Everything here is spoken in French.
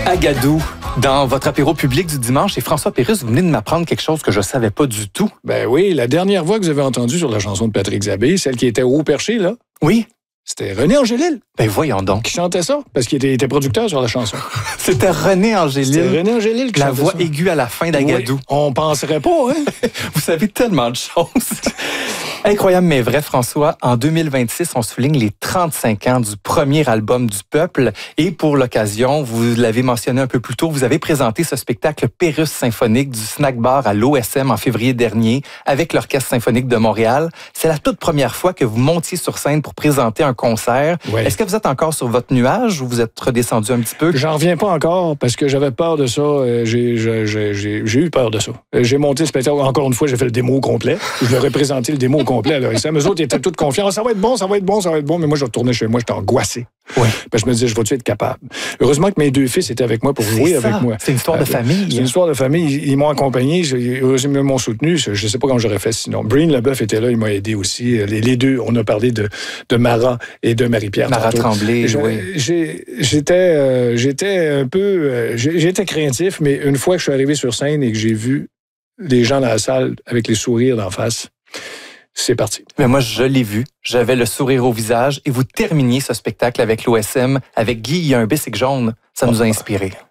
Agadou, dans votre apéro public du dimanche, et François Pérusse, vous venez de m'apprendre quelque chose que je ne savais pas du tout. Ben oui, la dernière voix que vous avez entendue sur la chanson de Patrick Zabé, celle qui était haut perché, là, Oui? c'était René Angélil Ben voyons donc. qui chantait ça, parce qu'il était producteur sur la chanson. C'était René Angélil. C'était René Angélil qui La chantait voix ça. aiguë à la fin d'Agadou. Oui, on penserait pas, hein? Vous savez tellement de choses. Incroyable mais vrai, François. En 2026, on souligne les 35 ans du premier album du Peuple. Et pour l'occasion, vous l'avez mentionné un peu plus tôt, vous avez présenté ce spectacle Pérusse symphonique du Snack Bar à l'OSM en février dernier avec l'Orchestre symphonique de Montréal. C'est la toute première fois que vous montiez sur scène pour présenter un concert. Ouais. Est-ce que vous êtes encore sur votre nuage ou vous êtes redescendu un petit peu? J'en reviens pas encore parce que j'avais peur de ça. J'ai eu peur de ça. J'ai monté le spectacle. Encore une fois, j'ai fait le démo au complet. Je leur ai présenté le démo au complet à l'OSM. Eux autres, ils étaient tous confiants. Ça va être bon, ça va être bon, ça va être bon. Mais moi, je retournais chez moi, j'étais angoissé. Oui. Parce que je me disais, je vais-tu être capable? Heureusement que mes deux fils étaient avec moi pour jouer avec moi. C'est une histoire de famille. C'est une histoire de famille. Ils m'ont accompagné. Heureusement, ils m'ont soutenu. Je ne sais pas comment j'aurais fait sinon. Breen Leboeuf était là, il m'a aidé aussi. Les deux, on a parlé de Mara et de Marie-Pierre. Mara Tremblay, oui. J'étais un peu... J'étais craintif, mais une fois que je suis arrivé sur scène et que j'ai vu les gens dans la salle avec les sourires d'en face, c'est parti. Mais moi, je l'ai vu. J'avais le sourire au visage et vous terminiez ce spectacle avec l'OSM, avec Guy, il y a un bicycle jaune. Ça nous a inspirés.